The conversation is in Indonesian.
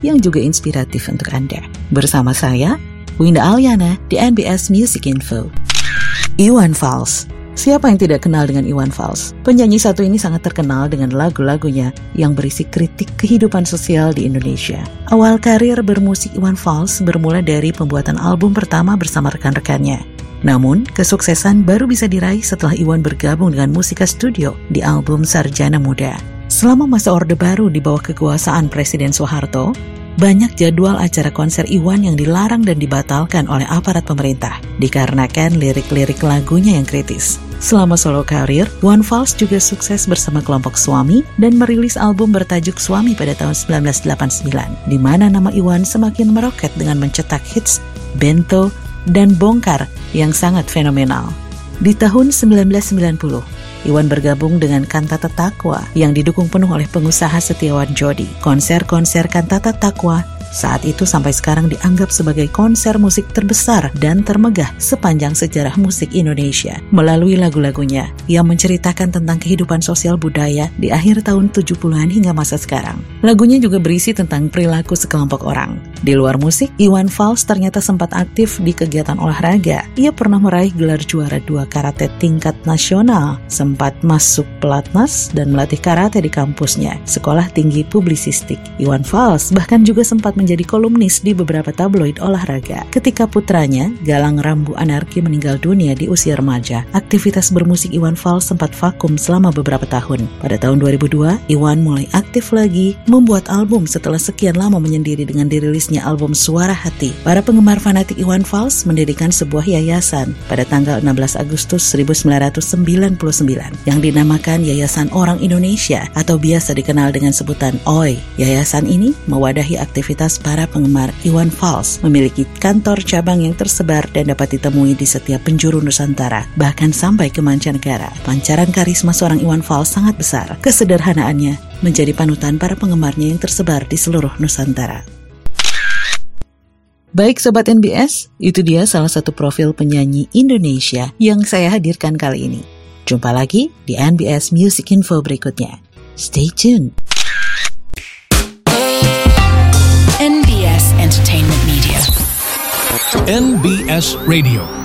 yang juga inspiratif untuk Anda. Bersama saya, Winda Aliana di NBS Music Info. Iwan Fals. Siapa yang tidak kenal dengan Iwan Fals? Penyanyi satu ini sangat terkenal dengan lagu-lagunya yang berisi kritik kehidupan sosial di Indonesia. Awal karir bermusik Iwan Fals bermula dari pembuatan album pertama bersama rekan-rekannya. Namun, kesuksesan baru bisa diraih setelah Iwan bergabung dengan Musika Studio di album Sarjana Muda. Selama masa Orde Baru di bawah kekuasaan Presiden Soeharto, banyak jadwal acara konser Iwan yang dilarang dan dibatalkan oleh aparat pemerintah, dikarenakan lirik-lirik lagunya yang kritis. Selama solo karir, Iwan Fals juga sukses bersama kelompok Suami dan merilis album bertajuk Suami pada tahun 1989, di mana nama Iwan semakin meroket dengan mencetak hits Bento dan Bongkar yang sangat fenomenal. Di tahun 1990, Iwan bergabung dengan Kantata Takwa yang didukung penuh oleh pengusaha Setiawan Jodi. Konser-konser Kantata Takwa saat itu sampai sekarang dianggap sebagai konser musik terbesar dan termegah sepanjang sejarah musik Indonesia. Melalui lagu-lagunya yang menceritakan tentang kehidupan sosial budaya di akhir tahun 70-an hingga masa sekarang. Lagunya juga berisi tentang perilaku sekelompok orang. Di luar musik, Iwan Fals ternyata sempat aktif di kegiatan olahraga. Ia pernah meraih gelar juara 2 karate tingkat nasional, sempat masuk pelatnas dan melatih karate di kampusnya, Sekolah Tinggi Publisistik. Iwan Fals bahkan juga sempat menjadi kolumnis di beberapa tabloid olahraga. Ketika putranya, Galang Rambu Anarki, meninggal dunia di usia remaja, aktivitas bermusik Iwan Fals sempat vakum selama beberapa tahun. Pada tahun 2002, Iwan mulai aktif lagi, membuat album setelah sekian lama menyendiri dengan dirilisnya album Suara Hati. Para penggemar fanatik Iwan Fals mendirikan sebuah yayasan pada tanggal 16 Agustus 1999 yang dinamakan Yayasan Orang Indonesia atau biasa dikenal dengan sebutan OI. Yayasan ini mewadahi aktivitas para penggemar Iwan Fals, memiliki kantor cabang yang tersebar dan dapat ditemui di setiap penjuru Nusantara, bahkan sampai ke mancanegara. Pancaran karisma seorang Iwan Fals sangat besar. Kesederhanaannya menjadi panutan para penggemarnya yang tersebar di seluruh Nusantara. Baik Sobat NBS, itu dia salah satu profil penyanyi Indonesia yang saya hadirkan kali ini. Jumpa lagi di NBS Music Info berikutnya. Stay tuned. NBS Entertainment Media. NBS Radio.